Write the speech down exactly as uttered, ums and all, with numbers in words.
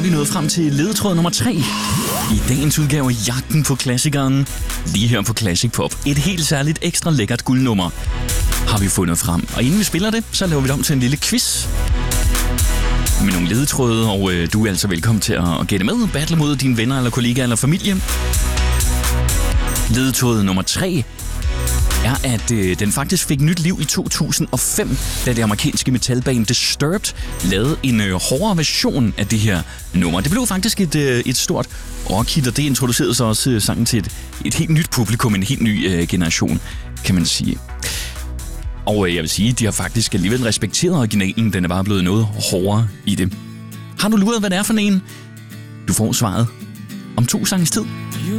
vi nået frem til ledetråd nummer tre. I dagens udgave af Jagten på klassikeren. Lige her på Classic Pop. Et helt særligt ekstra lækkert guldnummer har vi fundet frem. Og inden vi spiller det, så laver vi det om til en lille quiz med nogle ledetråde, og øh, du er altså velkommen til at, at gætte med. Battle mod dine venner eller kollegaer eller familie. Ledetråd nummer tre er, at øh, den faktisk fik nyt liv i to tusind og fem, da det amerikanske metalband Disturbed lavede en øh, hårdere version af det her nummer. Det blev faktisk et, øh, et stort rockhit, og det introducerede så også øh, sangen til et, et helt nyt publikum, en helt ny øh, generation, kan man sige. Og øh, jeg vil sige, de har faktisk alligevel respekteret originalen, den er bare blevet noget hårdere i det. Har du luret, hvad det er for en? Du får svaret om to sanges tid.